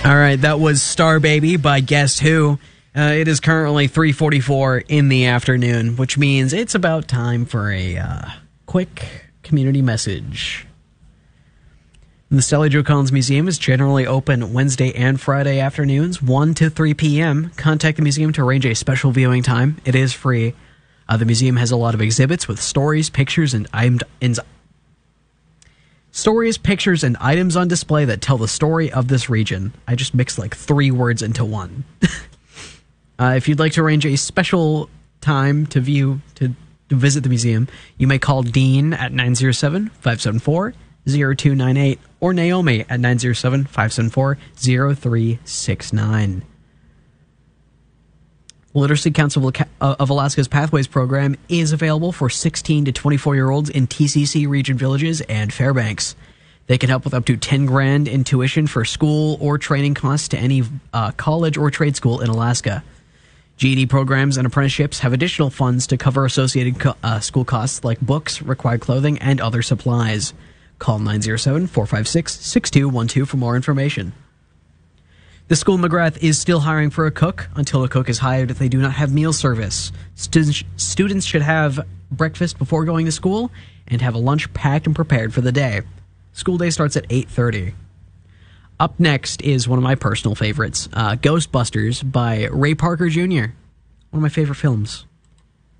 All right, that was Star Baby by Guess Who. It is currently 3:44 in the afternoon, which means it's about time for a quick community message. The Stelly Joe Collins Museum is generally open Wednesday and Friday afternoons, 1 to 3 p.m. Contact the museum to arrange a special viewing time. It is free. The museum has a lot of exhibits with stories, pictures, and items on display that tell the story of this region. I just mixed like 3 words into one. If you'd like to arrange a special time to visit the museum, you may call Dean at 907-574-0298 or Naomi at 907-574-0369. The Literacy Council of Alaska's Pathways program is available for 16 to 24-year-olds in TCC region villages and Fairbanks. They can help with up to $10,000 in tuition for school or training costs to any college or trade school in Alaska. GED programs and apprenticeships have additional funds to cover associated school costs like books, required clothing, and other supplies. Call 907-456-6212 for more information. The school in McGrath is still hiring for a cook. Until a cook is hired, they do not have meal service. Students should have breakfast before going to school and have a lunch packed and prepared for the day. School day starts at 8:30. Up next is one of my personal favorites, Ghostbusters by Ray Parker Jr., one of my favorite films.